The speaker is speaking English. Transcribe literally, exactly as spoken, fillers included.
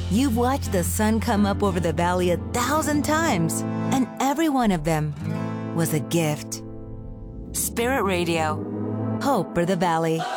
You've watched the sun come up over the valley a thousand times, and every one of them was a gift. Spirit Radio. Hope for the Valley.